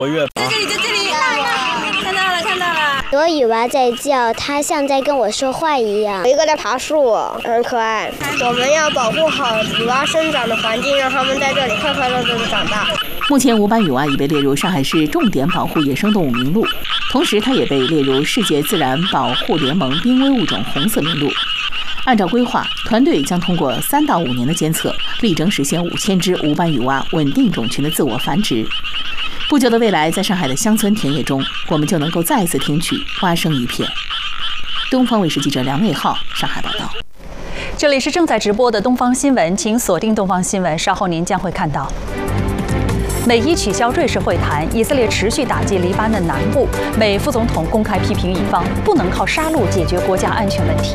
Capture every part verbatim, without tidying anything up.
活跃。 在这里，在这里，看到了，看到了。 有雨蛙在叫，它像在跟我说话一样。 有一个在爬树，很可爱。我们要保护好雨蛙生长的环境，让它们在这里快快乐乐的长大。 目前，无斑雨蛙已被列入上海市重点保护野生动物名录，同时它也被列入世界自然保护联盟濒危物种红色名录。按照规划，团队将通过三到五年的监测，力争实现五千只无斑雨蛙稳定种群的自我繁殖。不久的未来，在上海的乡村田野中，我们就能够再次听取蛙声一片。东方卫视记者梁卫浩上海报道。 这里是正在直播的东方新闻，请锁定东方新闻，稍后您将会看到。美伊取消瑞士会谈，以色列持续打击黎巴嫩南部。美副总统公开批评以方不能靠杀戮解决国家安全问题。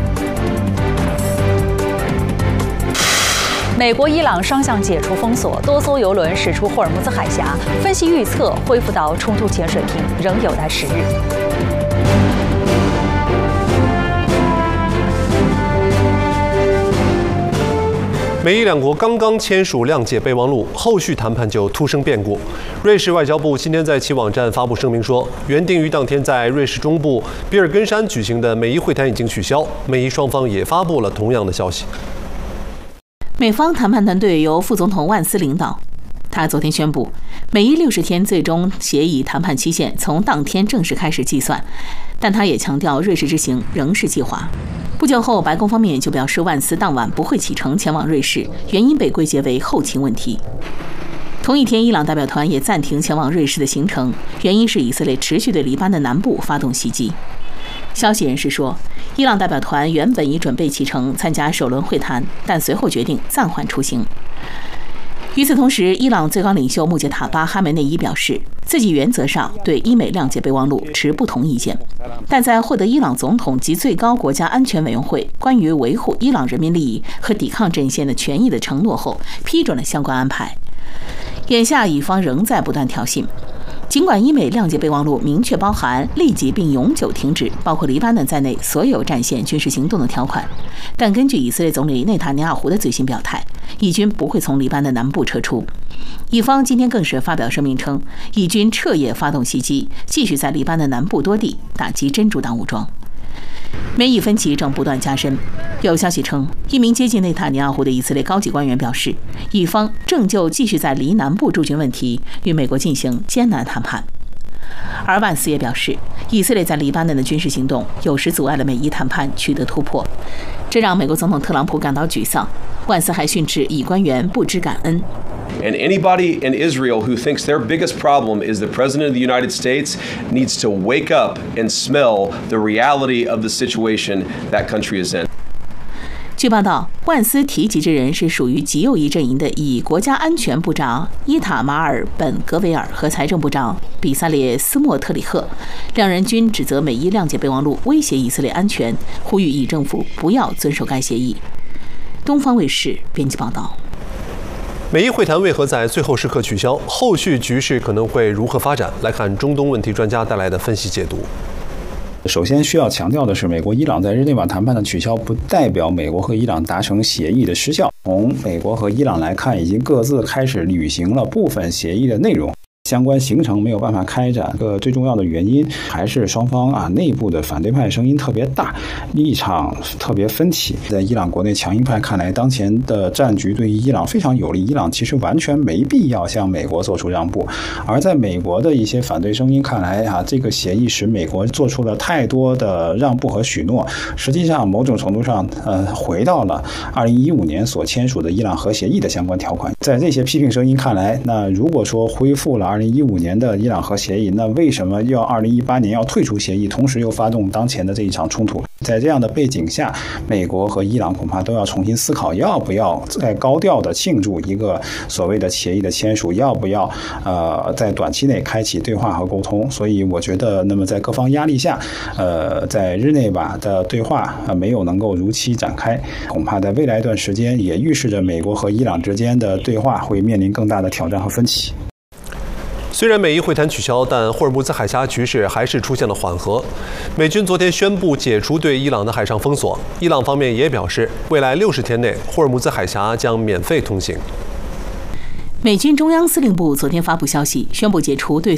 美国、伊朗双向解除封锁，多艘油轮驶出霍尔木兹海峡。分析预测，恢复到冲突前水平仍有待时日。 美伊两国刚刚签署谅解备忘录，后续谈判就突生变故。瑞士外交部今天在其网站发布声明说，原定于当天在瑞士中部比尔根山举行的美伊会谈已经取消。美伊双方也发布了同样的消息。 美方谈判团队由副总统万斯领导，他昨天宣布，美伊六十天最终协议谈判期限从当天正式开始计算，但他也强调瑞士之行仍是计划。不久后，白宫方面就表示万斯当晚不会启程前往瑞士，原因被归结为后勤问题。同一天，伊朗代表团也暂停前往瑞士的行程，原因是以色列持续对黎巴嫩南部发动袭击。消息人士说，伊朗代表团原本已准备启程参加首轮会谈，但随后决定暂缓出行。与此同时，伊朗最高领袖穆杰塔巴·哈梅内伊表示，自己原则上对伊美谅解备忘录持不同意见，但在获得伊朗总统及最高国家安全委员会关于维护伊朗人民利益和抵抗阵线的权益的承诺后，批准了相关安排。眼下，以方仍在不断挑衅。尽管伊美谅解备忘录明确包含立即并永久停止包括黎巴嫩在内所有战线军事行动的条款，但根据以色列总理内塔尼亚胡的最新表态，以军不会从黎巴嫩南部撤出。以方今天更是发表声明称，以军彻夜发动袭击，继续在黎巴嫩南部多地打击真主党武装。美以分歧正不断加深。有消息称，一名接近内塔尼亚胡的以色列高级官员表示，以方正就继续在黎南部驻军问题与美国进行艰难谈判。而万斯也表示，以色列在黎巴嫩的军事行动有时阻碍了美伊谈判取得突破，这让美国总统特朗普感到沮丧。万斯还训斥以官员不知感恩。 And anybody in Israel who thinks their biggest problem is the President of the United States needs to wake up and smell the reality of the situation that country is in. 据报道，万斯提及之人是属于极右翼阵营的以国家安全部长伊塔马尔·本·格维尔和财政部长比萨列·斯莫特里赫，两人均指责美伊谅解备忘录威胁以色列安全，呼吁以政府不要遵守该协议。东方卫视编辑报道。 美伊会谈为何在最后时刻取消？后续局势可能会如何发展？来看中东问题专家带来的分析解读。 首先需要强调的是，美国伊朗在日内瓦谈判的取消不代表美国和伊朗达成协议的失效。从美国和伊朗来看，已经各自开始履行了部分协议的内容。相关行程没有办法开展，个最重要的原因还是双方啊内部的反对派声音特别大，立场特别分歧。在伊朗国内强硬派看来，当前的战局对于伊朗非常有利，伊朗其实完全没必要向美国做出让步。而在美国的一些反对声音看来啊，这个协议使美国做出了太多的让步和许诺，实际上某种程度上呃回到了二零一五年所签署的伊朗核协议的相关条款。在这些批评声音看来，那如果说恢复了二零一五年的伊朗核协议，那为什么要二零一八年要退出协议，同时又发动当前的这一场冲突？在这样的背景下，美国和伊朗恐怕都要重新思考，要不要在高调的庆祝一个所谓的协议的签署，要不要呃在短期内开启对话和沟通。所以我觉得，那么在各方压力下，呃，在日内瓦的对话呃没有能够如期展开，恐怕在未来一段时间也预示着美国和伊朗之间的对话会面临更大的挑战和分歧。 虽然美伊会谈取消，但霍尔木兹海峡局势还是出现了缓和。美军昨天宣布解除对伊朗的海上封锁，伊朗方面也表示，未来六十天内霍尔木兹海峡将免费通行。 美军中央司令部昨天发布消息，宣布解除对